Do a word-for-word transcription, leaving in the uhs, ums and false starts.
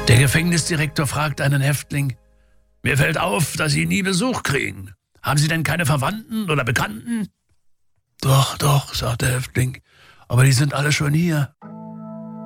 Der Gefängnisdirektor fragt einen Häftling: Mir fällt auf, dass Sie nie Besuch kriegen. Haben Sie denn keine Verwandten oder Bekannten? Doch, doch, sagt der Häftling, aber die sind alle schon hier.